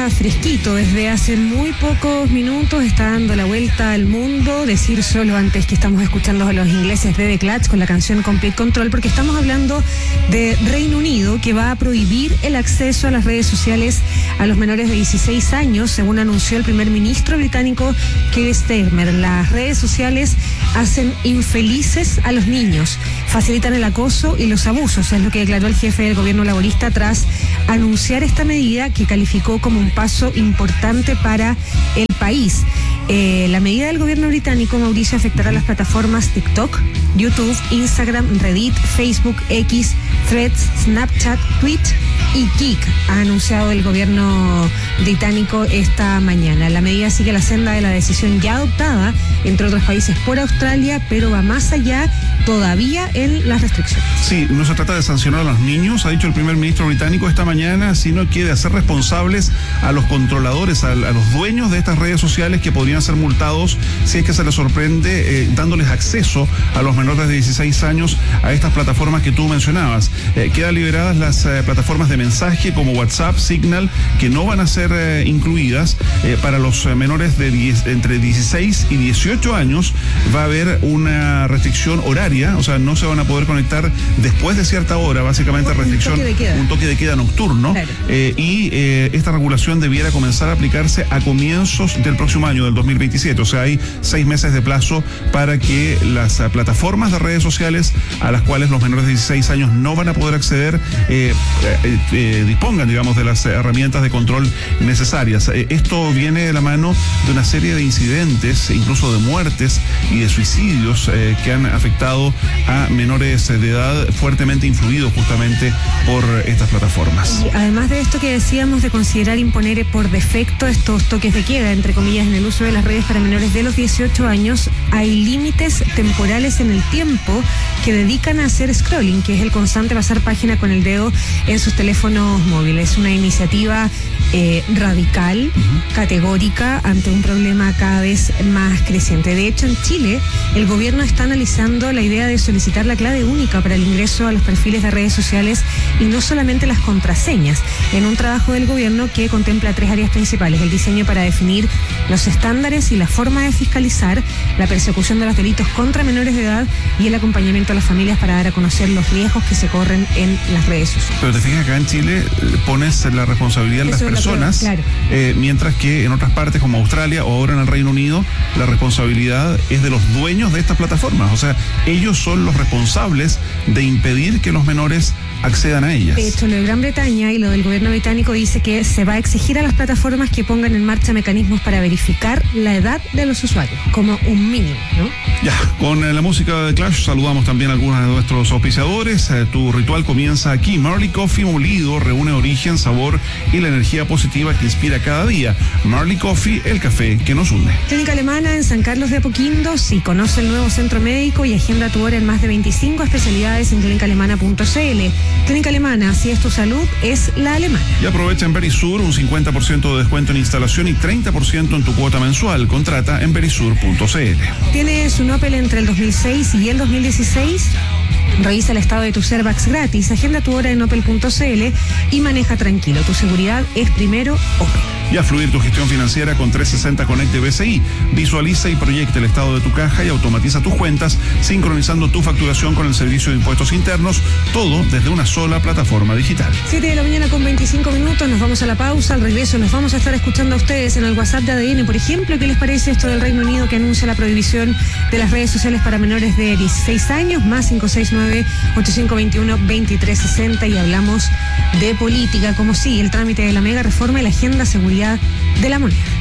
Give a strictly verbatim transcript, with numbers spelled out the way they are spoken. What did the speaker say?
está fresquito. Desde hace muy pocos minutos está dando la vuelta al mundo. Decir solo antes que estamos escuchando a los ingleses de The Clash con la canción Complete Control, porque estamos hablando de Reino Unido, que va a prohibir el acceso a las redes sociales a los menores de dieciséis años, según anunció el primer ministro británico Keir Starmer. Las redes sociales hacen infelices a los niños, facilitan el acoso y los abusos, es lo que declaró el jefe del gobierno laborista tras anunciar esta medida que calificó como un paso importante para el país. Eh, la medida del gobierno británico, Mauricio, afectará a las plataformas TikTok, YouTube, Instagram, Reddit, Facebook, X, Threads, Snapchat, Twitch y Kik, ha anunciado el gobierno británico esta mañana. La medida sigue la senda de la decisión ya adoptada, entre otros países, por Australia, pero va más allá todavía en las restricciones. Sí, no se trata de sancionar a los niños, ha dicho el primer ministro británico esta mañana, sino que de hacer responsables a los controladores, a, a los dueños de estas redes sociales, que podrían ser multados si es que se les sorprende eh, dándoles acceso a los menores de dieciséis años a estas plataformas que tú mencionabas. Eh, quedan liberadas las eh, plataformas de mensaje como WhatsApp, Signal, que no van a ser eh, incluidas. Eh, para los eh, menores de diez, entre dieciséis y dieciocho años va a haber una restricción horaria, o sea, no se van a poder conectar después de cierta hora, básicamente restricción, un toque de queda, un toque de queda nocturno. Claro. eh, y eh, esta regulación debiera comenzar a aplicarse a comienzos del próximo año, del dos mil veintisiete, o sea, hay seis meses de plazo para que las uh, plataformas de redes sociales a las cuales los menores de dieciséis años no van a poder acceder eh, eh, eh, dispongan, digamos, de las herramientas de control necesarias. Eh, esto viene de la mano de una serie de incidentes, incluso de muertes y de suicidios eh, que han afectado a menores de edad fuertemente influidos justamente por estas plataformas. Y además de esto que decíamos de considerar imponer por defecto estos toques de queda, entre comillas, en el uso de las redes para menores de los dieciocho años, hay límites temporales en el tiempo que dedican a hacer scrolling, que es el constante pasar página con el dedo en sus teléfonos móviles. Una iniciativa eh, radical, uh-huh. categórica, ante un problema cada vez más creciente. De hecho, en Chile, el gobierno está analizando la idea de solicitar la clave única para el ingreso a los perfiles de redes sociales y no solamente las contraseñas, en un trabajo del gobierno que contempla tres áreas principales: el diseño para definir los estándares y la forma de fiscalizar, la persecución de los delitos contra menores de edad y el acompañamiento a las familias para dar a conocer los riesgos que se corren en las redes sociales. Pero te fijas, acá en Chile pones la responsabilidad en las personas, claro. eh, mientras que en otras partes como Australia o ahora en el Reino Unido la responsabilidad es de los dueños de estas plataformas, o sea, ellos son los responsables de impedir que los menores accedan a ellas. De hecho, lo de Gran Bretaña y lo del gobierno británico dice que se va a exigir a las plataformas que pongan en marcha mecanismos para verificar la edad de los usuarios, como un mínimo, ¿no? Ya, con eh, la música de Clash saludamos también a algunos de nuestros auspiciadores. Eh, tu ritual comienza aquí. Marley Coffee molido reúne origen, sabor y la energía positiva que inspira cada día. Marley Coffee, el café que nos une. Clínica Alemana en San Carlos de Apoquindo. Si conoce el nuevo centro médico y agenda tu hora en más de veinticinco especialidades en clínica alemana punto c l. Clínica Alemana, si es tu salud, es la alemana. Y aprovecha en Verisur un cincuenta por ciento de descuento en instalación y treinta por ciento en tu cuota mensual. Contrata en verisur punto c l. ¿Tienes un Opel entre el dos mil seis y el dos mil dieciséis? Revisa el estado de tu Servax gratis, agenda tu hora en opel punto c l y maneja tranquilo. Tu seguridad es primero Opel. Y a fluir tu gestión financiera con trescientos sesenta Connect de B C I. Visualiza y proyecta el estado de tu caja y automatiza tus cuentas, sincronizando tu facturación con el servicio de impuestos internos, todo desde una sola plataforma digital. siete de la mañana con veinticinco minutos, nos vamos a la pausa. Al regreso nos vamos a estar escuchando a ustedes en el WhatsApp de A D N, por ejemplo. ¿Qué les parece esto del Reino Unido que anuncia la prohibición de las redes sociales para menores de dieciséis años? Más cinco seis nueve, ocho cinco dos uno, dos tres seis cero. Y hablamos de política, como sigue el trámite de la mega reforma y la agenda seguridad de la moneda.